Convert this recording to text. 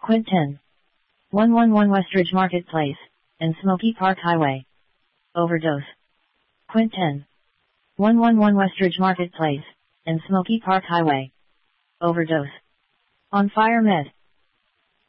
Quint 10. 111 Westridge Marketplace, and Smoky Park Highway. Overdose. Quint 10. 111 Westridge Marketplace, and Smoky Park Highway. Overdose. On Fire Med.